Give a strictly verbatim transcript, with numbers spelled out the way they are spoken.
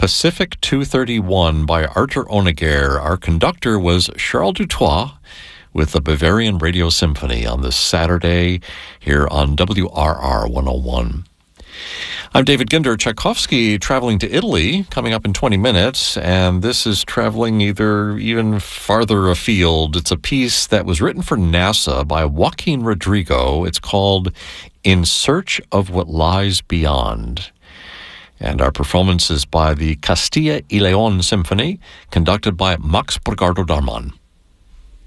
Pacific two thirty-one by Arthur Honegger. Our conductor was Charles Dutoit with the Bavarian Radio Symphony on this Saturday here on W R R one oh one. I'm David Ginder. Tchaikovsky traveling to Italy coming up in twenty minutes, and this is traveling either even farther afield. It's a piece that was written for NASA by Joaquin Rodrigo. It's called In Search of What Lies Beyond. And our performance is by the Castilla y León Symphony, conducted by Max Borgardo Darman.